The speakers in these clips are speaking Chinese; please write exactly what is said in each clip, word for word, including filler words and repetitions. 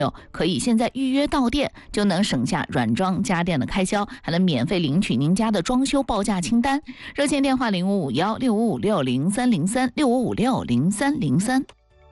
可以现在预约到店，就能省下软装家电的开销，还能免费领取您家的装修报价清单。热线电话零五五幺六五五六零三零三六五五六零三零三。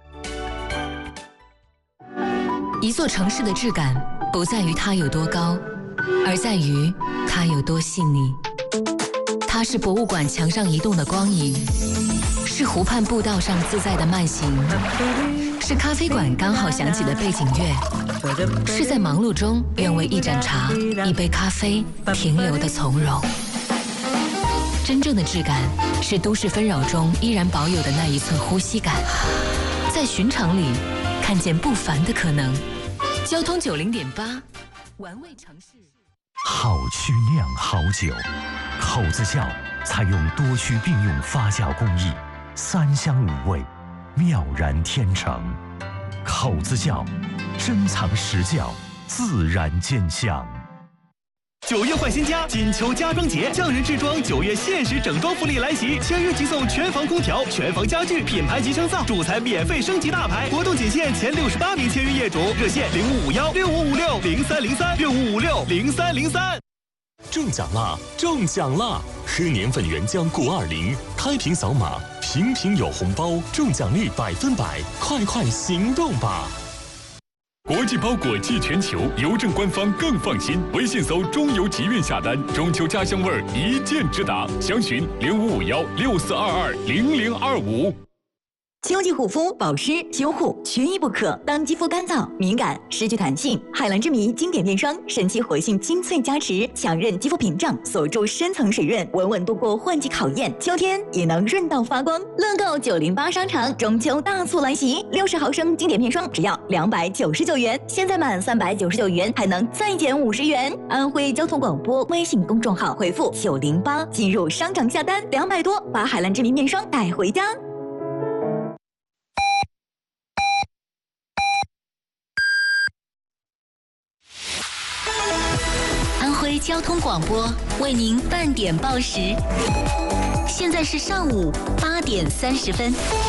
一座城市的质感不在于它有多高，而在于它有多细腻。它是博物馆墙上移动的光影，是湖畔步道上自在的慢行，是咖啡馆刚好响起的背景乐，是在忙碌中愿为一盏茶、一杯咖啡停留的从容。真正的质感是都市纷扰中依然保有的那一寸呼吸感，在寻常里看见不凡的可能。交通九零点八，玩味城市。 好曲酿好酒，口子窖采用多区并用发酵工艺，三香五味，妙然天成。口子窖，珍藏实窖，自然见香。 九月换新家，锦秋家装节，匠人制装九月限时整装福利来袭，签约即送全房空调、全房家具、品牌级升噪，主材免费升级大牌。活动仅限前六十八名签约业主，热线零五五幺六五五六零三零三六五五六零三零三。 中奖啦！中奖啦！喝年份原浆谷二零，开瓶扫码，瓶瓶有红包，中奖率百分百，快快行动吧！ 国际包裹寄全球，邮政官方更放心。微信搜“中邮集运”下单，中秋家乡味儿一键直达。详询零五五幺六四二二零零二五。 秋季护肤、保湿、修护缺一不可。当肌肤干燥、敏感、失去弹性，海蓝之谜经典面霜神奇活性精粹加持，强韧肌肤屏障，锁住深层水润，稳稳度过换季考验。秋天也能润到发光。乐购九零八商场中秋大促来袭，六十毫升经典面霜只要两百九十九元，现在满三百九十九元还能再减五十元。安徽交通广播微信公众号回复九零八进入商场下单，两百多把海蓝之谜面霜带回家。 交通广播为您半点报时，现在是上午八点三十分。